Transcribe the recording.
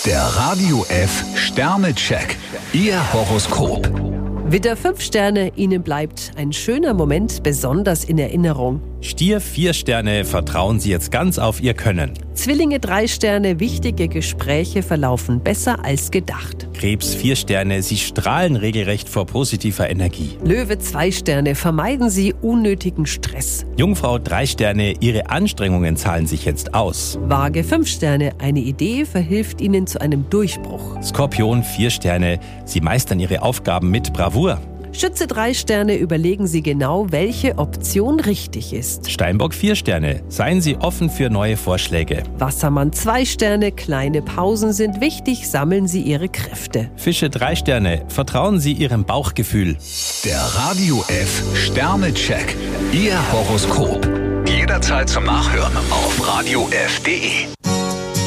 Der Radio F Sternecheck. Ihr Horoskop. Widder 5 Sterne, Ihnen bleibt ein schöner Moment besonders in Erinnerung. Stier 4 Sterne, vertrauen Sie jetzt ganz auf Ihr Können. Zwillinge 3 Sterne, wichtige Gespräche verlaufen besser als gedacht. Krebs 4 Sterne, Sie strahlen regelrecht vor positiver Energie. Löwe 2 Sterne, vermeiden Sie unnötigen Stress. Jungfrau 3 Sterne, Ihre Anstrengungen zahlen sich jetzt aus. Waage 5 Sterne, eine Idee verhilft Ihnen zu einem Durchbruch. Skorpion 4 Sterne, Sie meistern Ihre Aufgaben mit Bravour. Schütze 3 Sterne, überlegen Sie genau, welche Option richtig ist. Steinbock 4 Sterne, seien Sie offen für neue Vorschläge. Wassermann 2 Sterne, kleine Pausen sind wichtig, sammeln Sie Ihre Kräfte. Fische 3 Sterne, vertrauen Sie Ihrem Bauchgefühl. Der Radio F Sternecheck. Ihr Horoskop. Jederzeit zum Nachhören auf radiof.de.